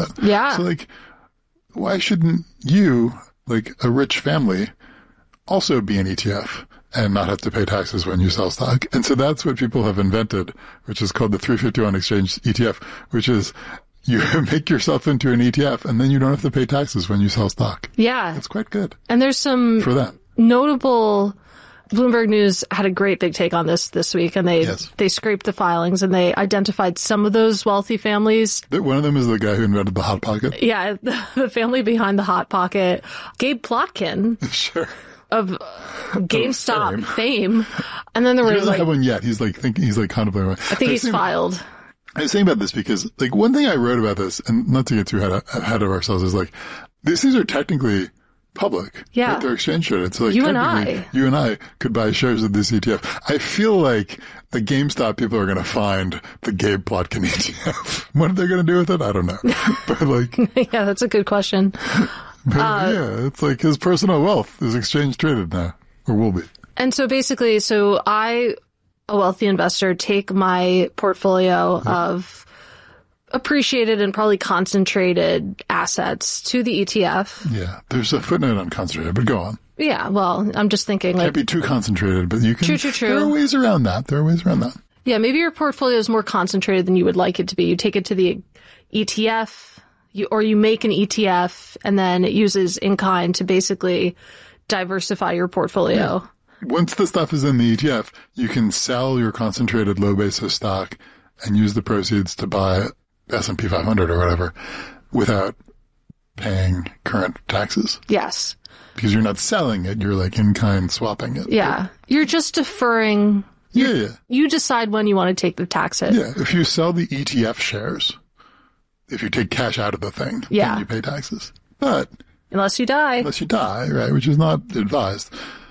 that. Yeah. So like, why shouldn't you, like a rich family, also be an ETF and not have to pay taxes when you sell stock? And so that's what people have invented, which is called the 351 exchange ETF, which is you make yourself into an ETF and then you don't have to pay taxes when you sell stock. Yeah. It's quite good. And there's some for that. Notable. Bloomberg News had a great big take on this week, and they scraped the filings and they identified some of those wealthy families. One of them is the guy who invented the Hot Pocket. Yeah, the family behind the Hot Pocket, Gabe Plotkin. Sure. Of GameStop fame. And then there he was doesn't have one yet. He's contemplating. I think he's filed. I was saying about this because, like, one thing I wrote about this, and not to get too ahead of ourselves, is like, these things are technically public. Yeah. Right? They're exchange traded. So like, you and I could buy shares of this ETF. I feel like the GameStop people are going to find the Gabe Plotkin ETF. What are they going to do with it? I don't know. But like, yeah, that's a good question. But yeah, it's like his personal wealth is exchange traded now, or will be. And so basically, I, a wealthy investor, take my portfolio of appreciated and probably concentrated assets to the ETF. Yeah, there's a footnote on concentrated, but go on. Yeah, well, I'm just thinking like... Can't be too concentrated, but you can... True. There are ways around that. Yeah, maybe your portfolio is more concentrated than you would like it to be. You take it to the ETF, or you make an ETF, and then it uses in-kind to basically diversify your portfolio. Yeah. Once the stuff is in the ETF, you can sell your concentrated low-basis stock and use the proceeds to buy S&P 500 or whatever without paying current taxes. Yes. Because you're not selling it, you're like in-kind swapping it. Yeah. You're just deferring. Yeah. You decide when you want to take the tax hit. Yeah. If you sell the ETF shares, if you take cash out of the thing, then you pay taxes. But unless you die, right? Which is not advised.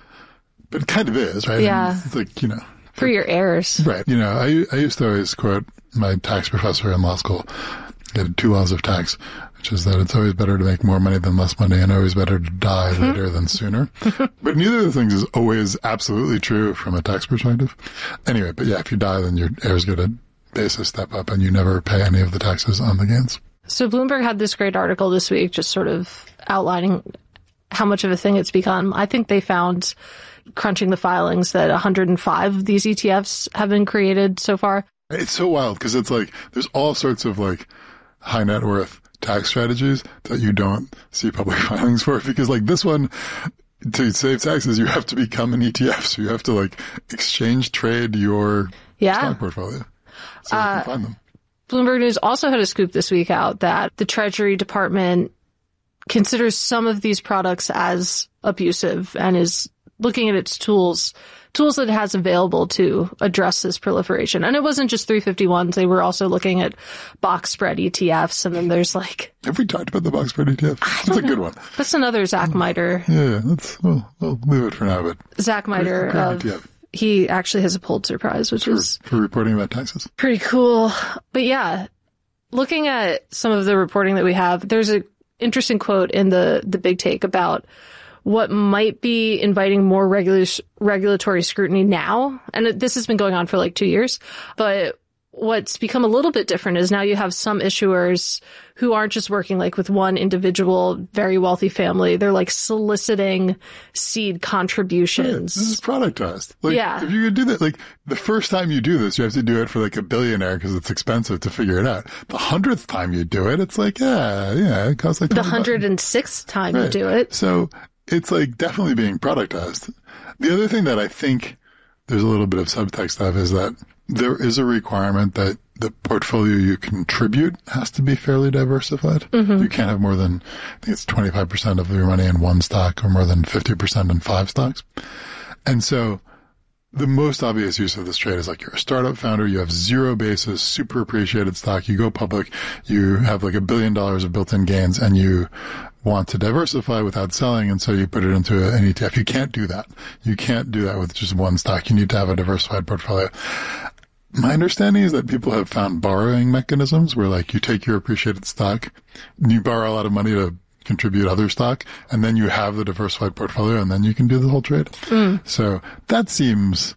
But it kind of is, right? Yeah. It's like, for your heirs. Right. I used to always quote my tax professor in law school. He had 2 laws of tax, which is that it's always better to make more money than less money and always better to die later than sooner. But neither of the things is always absolutely true from a tax perspective. Anyway, but yeah, if you die, then your heirs get a basis step up and you never pay any of the taxes on the gains. So Bloomberg had this great article this week just sort of outlining how much of a thing it's become. I think they found, crunching the filings, that 105 of these ETFs have been created so far. It's so wild because it's like there's all sorts of like high net worth tax strategies that you don't see public filings for, because like this one, to save taxes, you have to become an ETF. So you have to like exchange trade your stock portfolio so you can find them. Bloomberg News also had a scoop this week out that the Treasury Department considers some of these products as abusive and is looking at its tools that it has available to address this proliferation. And it wasn't just 351s. They were also looking at box spread ETFs. And then there's like... Have we talked about the box spread ETF? That's a good one. That's another Zach Miter. Yeah, we'll leave it for now. But Zach Miter, he actually has a Pulitzer Prize, which is... For reporting about taxes. Pretty cool. But yeah, looking at some of the reporting that we have, there's an interesting quote in the big take about what might be inviting more regulatory scrutiny now. And this has been going on for like 2 years. But what's become a little bit different is now you have some issuers who aren't just working like with one individual, very wealthy family. They're like soliciting seed contributions. This is productized. Like, if you could do that, like the first time you do this, you have to do it for like a billionaire because it's expensive to figure it out. The 100th time you do it, it's like, it costs like the 106th time you do it. So it's like definitely being productized. The other thing that I think there's a little bit of subtext of is that there is a requirement that the portfolio you contribute has to be fairly diversified. Mm-hmm. You can't have more than, I think it's 25% of your money in one stock or more than 50% in 5 stocks. And so the most obvious use of this trade is like you're a startup founder, you have zero basis, super appreciated stock, you go public, you have like $1 billion of built-in gains, and you want to diversify without selling, and so you put it into an ETF. You can't do that. You can't do that with just one stock. You need to have a diversified portfolio. My understanding is that people have found borrowing mechanisms where like you take your appreciated stock, and you borrow a lot of money to contribute other stock, and then you have the diversified portfolio, and then you can do the whole trade. So that seems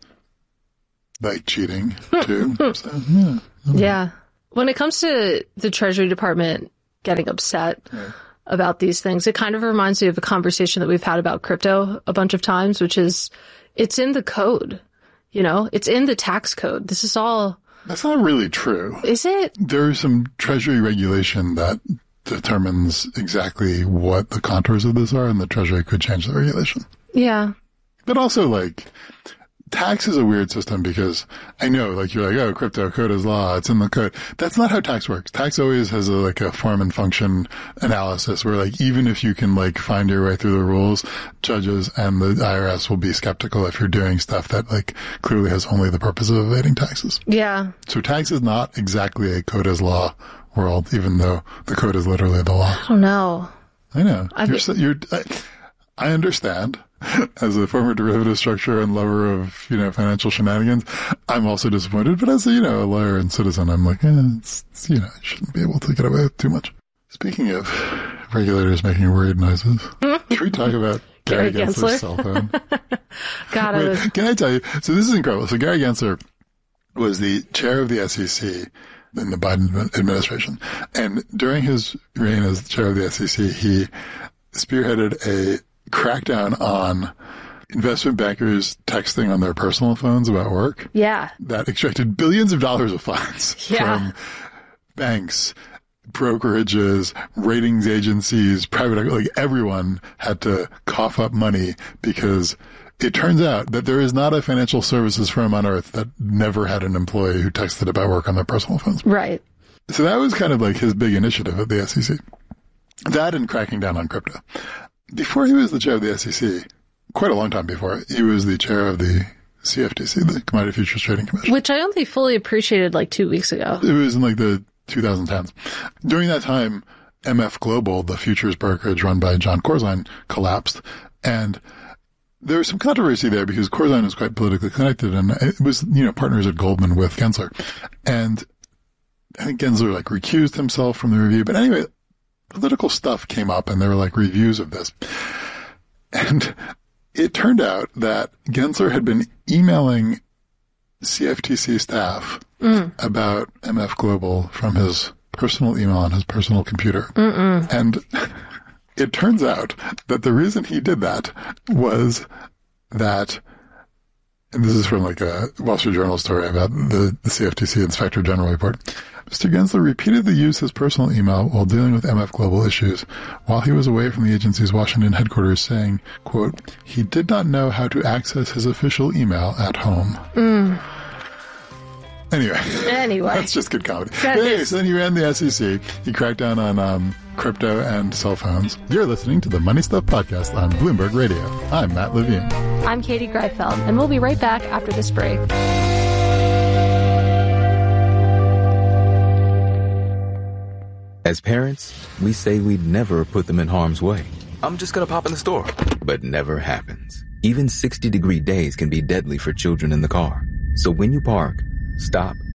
like cheating too. Yeah. When it comes to the Treasury Department getting upset about these things. It kind of reminds me of a conversation that we've had about crypto a bunch of times, which is it's in the code, it's in the tax code. This is all. That's not really true. Is it? There's some Treasury regulation that determines exactly what the contours of this are, and the Treasury could change the regulation. Yeah. But also, tax is a weird system because I know, you're like, oh, crypto code is law. It's in the code. That's not how tax works. Tax always has a form and function analysis where, even if you can, find your way through the rules, judges and the IRS will be skeptical if you're doing stuff that, clearly has only the purpose of evading taxes. Yeah. So tax is not exactly a code as law world, even though the code is literally the law. I don't know. I know. I understand. As a former derivative structure and lover of, financial shenanigans, I'm also disappointed. But as a lawyer and citizen, I'm like, I shouldn't be able to get away with too much. Speaking of regulators making worried noises, should we talk about Gary Gensler's cell phone? God, can I tell you? So this is incredible. So Gary Gensler was the chair of the SEC in the Biden administration. And during his reign as chair of the SEC, he spearheaded a crackdown on investment bankers texting on their personal phones about work. Yeah. That extracted billions of dollars of funds from banks, brokerages, ratings agencies, private, everyone had to cough up money because it turns out that there is not a financial services firm on earth that never had an employee who texted about work on their personal phones. Right. So that was kind of his big initiative at the SEC. That and cracking down on crypto. Before he was the chair of the SEC, quite a long time before, he was the chair of the CFTC, the Commodity Futures Trading Commission. Which I only fully appreciated 2 weeks ago. It was in the 2010s. During that time, MF Global, the futures brokerage run by John Corzine, collapsed. And there was some controversy there because Corzine was quite politically connected and it was, partners at Goldman with Gensler. And I think Gensler recused himself from the review. But anyway, political stuff came up and there were reviews of this. And it turned out that Gensler had been emailing CFTC staff about MF Global from his personal email on his personal computer. And it turns out that the reason he did that was that, and this is from a Wall Street Journal story about the CFTC Inspector General report. Mr. Gensler repeatedly used his personal email while dealing with MF Global issues while he was away from the agency's Washington headquarters, saying, quote, he did not know how to access his official email at home. Anyway. That's just good comedy. So then he ran the SEC. He cracked down on crypto and cell phones. You're listening to the Money Stuff Podcast on Bloomberg Radio. I'm Matt Levine. I'm Katie Greifeld, and we'll be right back after this break. As parents, we say we'd never put them in harm's way. I'm just gonna pop in the store. But never happens. Even 60-degree days can be deadly for children in the car. So when you park, stop,